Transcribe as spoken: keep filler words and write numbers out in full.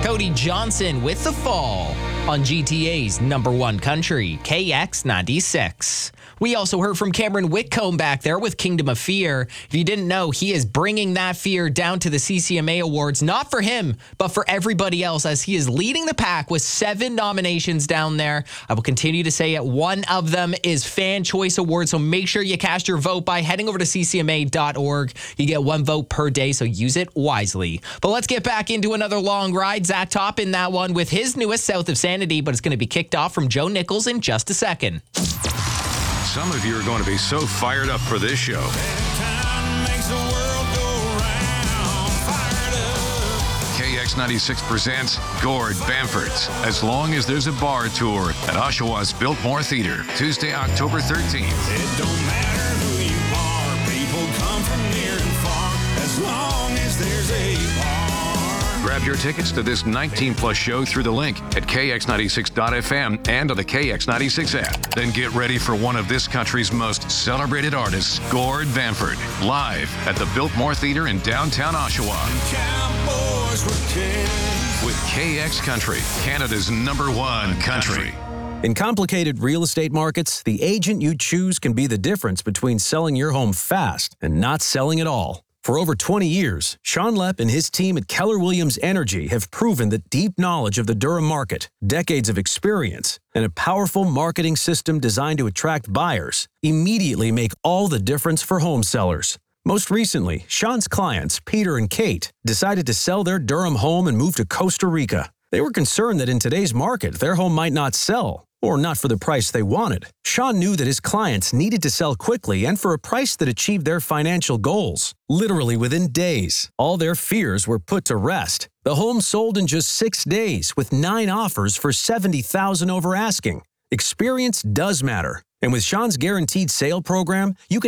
Cody Johnson with The Fall on G T A's number one country, K X ninety-six. We also heard from Cameron Whitcomb back there with Kingdom of Fear. If you didn't know, he is bringing that fear down to the C C M A Awards, not for him, but for everybody else, as he is leading the pack with seven nominations down there. I will continue to say it. One of them is Fan Choice Awards, so make sure you cast your vote by heading over to C C M A dot org. You get one vote per day, so use it wisely. But let's get back into another long ride. Zach Top in that one with his newest, South of Sanity, but it's going to be kicked off from Joe Nichols in just a second. Some of you are going to be so fired up for this show. K X ninety-six presents Gord Bamford's As Long as There's a Bar Tour at Oshawa's Biltmore Theatre, Tuesday, October thirteenth. It don't matter who you are, people come from near and far, as long as there's a bar. Grab your tickets to this nineteen plus show through the link at K X ninety-six dot F M and on the K X ninety-six app. Then get ready for one of this country's most celebrated artists, Gord Bamford, live at the Biltmore Theatre in downtown Oshawa. Cowboys were kings. With K X Country, Canada's number one country. In complicated real estate markets, the agent you choose can be the difference between selling your home fast and not selling at all. For over twenty years, Sean Lepp and his team at Keller Williams Energy have proven that deep knowledge of the Durham market, decades of experience, and a powerful marketing system designed to attract buyers immediately make all the difference for home sellers. Most recently, Sean's clients, Peter and Kate, decided to sell their Durham home and move to Costa Rica. They were concerned that in today's market, their home might not sell, or not for the price they wanted. Sean knew that his clients needed to sell quickly and for a price that achieved their financial goals. Literally within days, all their fears were put to rest. The home sold in just six days with nine offers for seventy thousand dollars over asking. Experience does matter. And with Sean's guaranteed sale program, you can